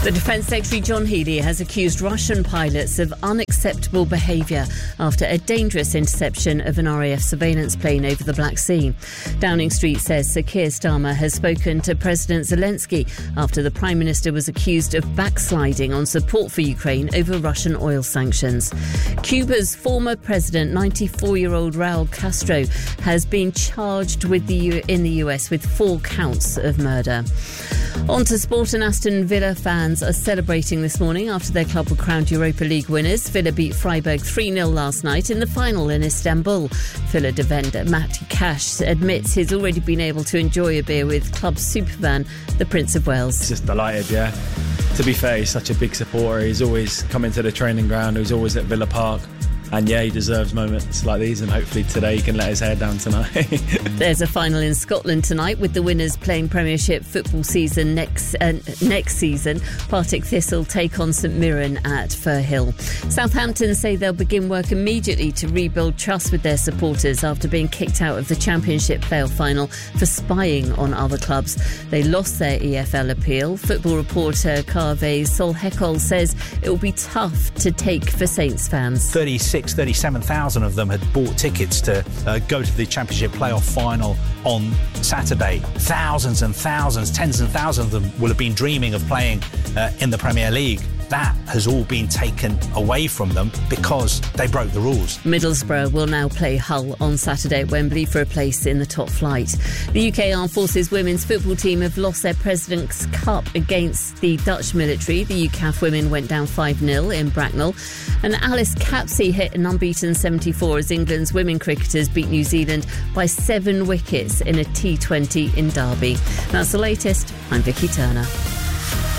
The Defence Secretary John Healey has accused Russian pilots of unacceptable behaviour after a dangerous interception of an RAF surveillance plane over the Black Sea. Downing Street says Sir Keir Starmer has spoken to President Zelensky after the Prime Minister was accused of backsliding on support for Ukraine over Russian oil sanctions. Cuba's former president, 94-year-old Raul Castro, has been charged in the US with 4 counts of murder. On to sport, and Aston Villa fans are celebrating this morning after their club were crowned Europa League winners. Villa beat Freiburg 3-0 last night in the final in Istanbul. Villa defender Matty Cash admits he's already been able to enjoy a beer with club superfan, the Prince of Wales. Just delighted, yeah. To be fair, he's such a big supporter. He's always coming to the training ground. He's always at Villa Park. And yeah, he deserves moments like these, and hopefully today he can let his hair down tonight. There's a final in Scotland tonight with the winners playing Premiership football season next season. Partick Thistle take on St Mirren at Firhill. Southampton say they'll begin work immediately to rebuild trust with their supporters after being kicked out of the Championship playoff final for spying on other clubs. They lost their EFL appeal. Football reporter Carve Solhekol says it will be tough to take for Saints fans. 37,000 of them had bought tickets to go to the Championship playoff final on Saturday. Thousands and thousands, tens and thousands of them will have been dreaming of playing in the Premier League. That has all been taken away from them because they broke the rules. Middlesbrough will now play Hull on Saturday at Wembley for a place in the top flight. The UK Armed Forces women's football team have lost their President's Cup against the Dutch military. The UCAF women went down 5-0 in Bracknell. And Alice Capsey hit an unbeaten 74 as England's women cricketers beat New Zealand by 7 wickets in a T20 in Derby. That's the latest. I'm Vicky Turner.